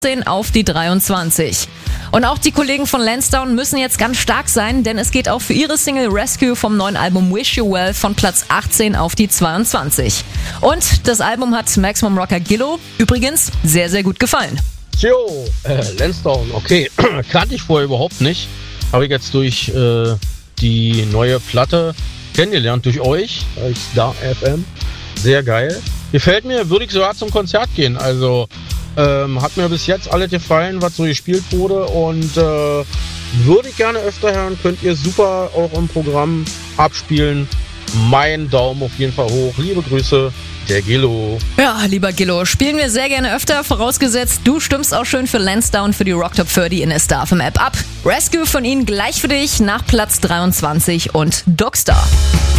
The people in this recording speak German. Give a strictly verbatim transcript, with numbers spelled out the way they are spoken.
auf die dreiundzwanzig. Und auch die Kollegen von Lansdowne müssen jetzt ganz stark sein, denn es geht auch für ihre Single Rescue vom neuen Album Wish You Well von Platz achtzehn auf die zweiundzwanzig. Und das Album hat Maximum Rocker Gillo übrigens sehr, sehr gut gefallen. Jo, äh, Lansdowne, okay, kannte ich vorher überhaupt nicht. Habe ich jetzt durch äh, die neue Platte kennengelernt, durch euch, durch Star F M. Sehr geil. Gefällt mir, würde ich sogar zum Konzert gehen, also... Ähm, hat mir bis jetzt alles gefallen, was so gespielt wurde und äh, würde ich gerne öfter hören, könnt ihr super auch im Programm abspielen. Mein Daumen auf jeden Fall hoch. Liebe Grüße, der Gillo. Ja, lieber Gillo, spielen wir sehr gerne öfter, vorausgesetzt, du stimmst auch schön für Lansdowne für die Rock Top dreißig in der Star F M App ab. Rescue von ihnen gleich für dich nach Platz dreiundzwanzig und Dogstar.